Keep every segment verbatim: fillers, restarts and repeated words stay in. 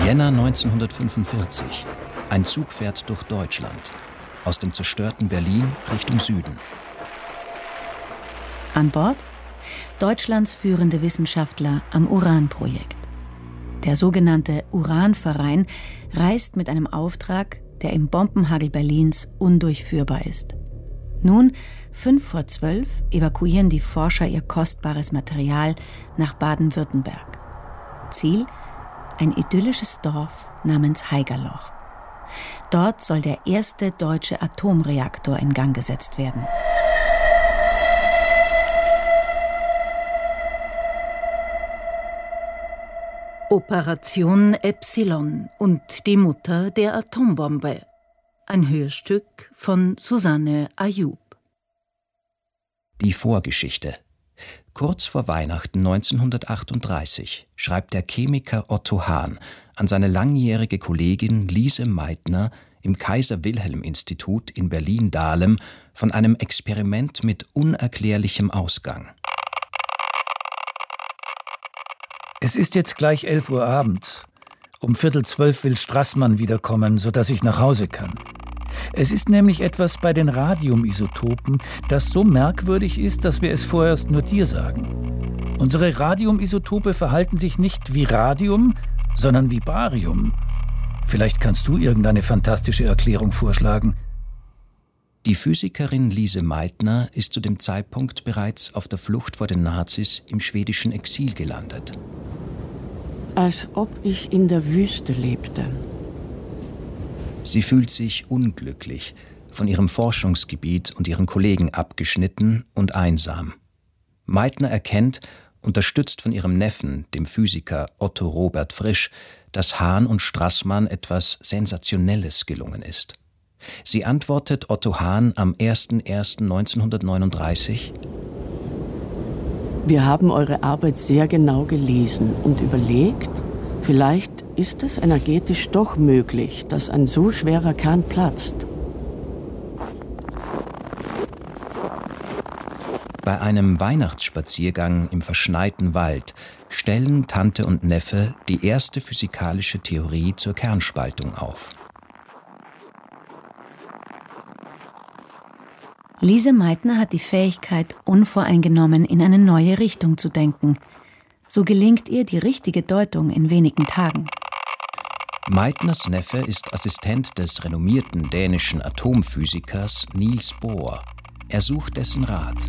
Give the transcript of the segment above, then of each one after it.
Jänner neunzehnhundertfünfundvierzig. Ein Zug fährt durch Deutschland. Aus dem zerstörten Berlin Richtung Süden. An Bord Deutschlands führende Wissenschaftler am Uranprojekt. Der sogenannte Uranverein reist mit einem Auftrag, der im Bombenhagel Berlins undurchführbar ist. Nun, fünf vor zwölf, evakuieren die Forscher ihr kostbares Material nach Baden-Württemberg. Ziel: ein idyllisches Dorf namens Haigerloch. Dort soll der erste deutsche Atomreaktor in Gang gesetzt werden. Operation Epsilon und die Mutter der Atombombe. Ein Hörstück von Susanne Ayub. Die Vorgeschichte. Kurz vor Weihnachten neunzehnhundertachtunddreißig schreibt der Chemiker Otto Hahn an seine langjährige Kollegin Lise Meitner im Kaiser-Wilhelm-Institut in Berlin-Dahlem von einem Experiment mit unerklärlichem Ausgang. Es ist jetzt gleich elf Uhr abends. Um Viertel zwölf will Straßmann wiederkommen, sodass ich nach Hause kann. Es ist nämlich etwas bei den Radiumisotopen, das so merkwürdig ist, dass wir es vorerst nur dir sagen. Unsere Radiumisotope verhalten sich nicht wie Radium, sondern wie Barium. Vielleicht kannst du irgendeine fantastische Erklärung vorschlagen. Die Physikerin Lise Meitner ist zu dem Zeitpunkt bereits auf der Flucht vor den Nazis im schwedischen Exil gelandet. Als ob ich in der Wüste lebte. Sie fühlt sich unglücklich, von ihrem Forschungsgebiet und ihren Kollegen abgeschnitten und einsam. Meitner erkennt, unterstützt von ihrem Neffen, dem Physiker Otto Robert Frisch, dass Hahn und Straßmann etwas Sensationelles gelungen ist. Sie antwortet Otto Hahn am ersten ersten neunzehnhundertneununddreißig: Wir haben eure Arbeit sehr genau gelesen und überlegt, vielleicht ist es energetisch doch möglich, dass ein so schwerer Kern platzt. Bei einem Weihnachtsspaziergang im verschneiten Wald stellen Tante und Neffe die erste physikalische Theorie zur Kernspaltung auf. Lise Meitner hat die Fähigkeit, unvoreingenommen in eine neue Richtung zu denken. So gelingt ihr die richtige Deutung in wenigen Tagen. Meitners Neffe ist Assistent des renommierten dänischen Atomphysikers Niels Bohr. Er sucht dessen Rat.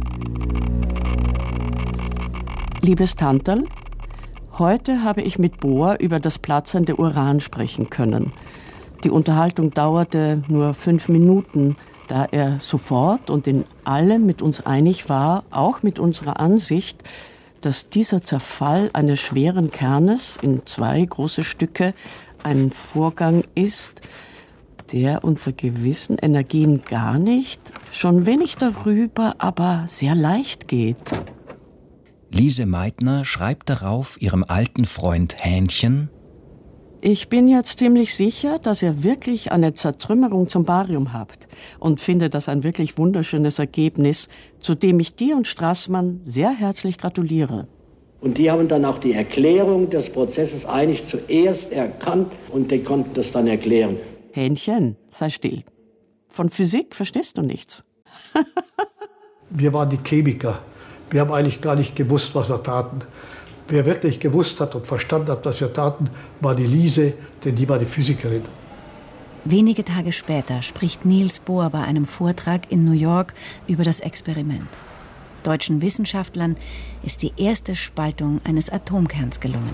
Liebes Tanterl, heute habe ich mit Bohr über das platzende Uran sprechen können. Die Unterhaltung dauerte nur fünf Minuten, da er sofort und in allem mit uns einig war, auch mit unserer Ansicht, dass dieser Zerfall eines schweren Kernes in zwei große Stücke ein Vorgang ist, der unter gewissen Energien gar nicht, schon wenig darüber, aber sehr leicht geht. Lise Meitner schreibt darauf ihrem alten Freund Hähnchen: Ich bin jetzt ziemlich sicher, dass ihr wirklich eine Zertrümmerung zum Barium habt und finde das ein wirklich wunderschönes Ergebnis, zu dem ich dir und Straßmann sehr herzlich gratuliere. Und die haben dann auch die Erklärung des Prozesses eigentlich zuerst erkannt und die konnten das dann erklären. Hähnchen, sei still. Von Physik verstehst du nichts. Wir waren die Chemiker. Wir haben eigentlich gar nicht gewusst, was wir taten. Wer wirklich gewusst hat und verstanden hat, was wir taten, war die Lise, denn die war die Physikerin. Wenige Tage später spricht Niels Bohr bei einem Vortrag in New York über das Experiment. Deutschen Wissenschaftlern ist die erste Spaltung eines Atomkerns gelungen.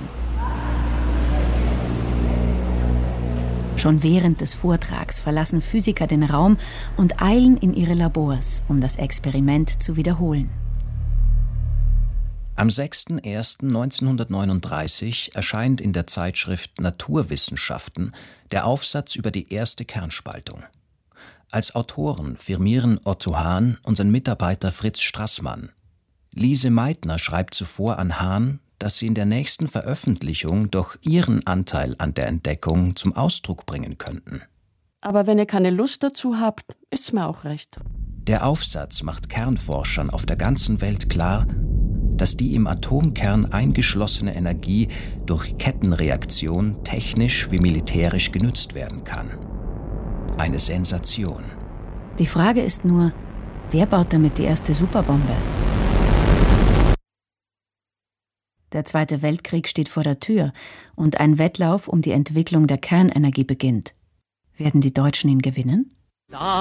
Schon während des Vortrags verlassen Physiker den Raum und eilen in ihre Labors, um das Experiment zu wiederholen. Am sechsten ersten neunzehnhundertneununddreißig erscheint in der Zeitschrift Naturwissenschaften der Aufsatz über die erste Kernspaltung. Als Autoren firmieren Otto Hahn und sein Mitarbeiter Fritz Straßmann. Lise Meitner schreibt zuvor an Hahn, dass sie in der nächsten Veröffentlichung doch ihren Anteil an der Entdeckung zum Ausdruck bringen könnten. Aber wenn ihr keine Lust dazu habt, ist's mir auch recht. Der Aufsatz macht Kernforschern auf der ganzen Welt klar, dass die im Atomkern eingeschlossene Energie durch Kettenreaktion technisch wie militärisch genützt werden kann. Eine Sensation. Die Frage ist nur, wer baut damit die erste Superbombe? Der Zweite Weltkrieg steht vor der Tür und ein Wettlauf um die Entwicklung der Kernenergie beginnt. Werden die Deutschen ihn gewinnen?